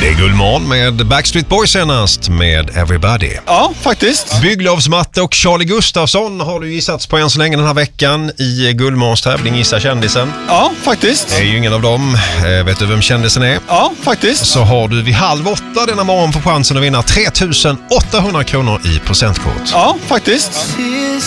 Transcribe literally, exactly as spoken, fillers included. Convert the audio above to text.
Det är Gullmorgon med Backstreet Boys senast med Everybody. Ja, faktiskt. Bygglovsmatte och Charlie Gustafsson har du gissats på än så länge den här veckan i Gullmorgons tävling Gissa kändisen. Ja, faktiskt. Det är ju ingen av dem. Eh, vet du vem kändisen är? Ja, faktiskt. Så har du vid halv åtta denna morgon på chansen att vinna tre tusen åttahundra kronor i presentkort. Ja, faktiskt.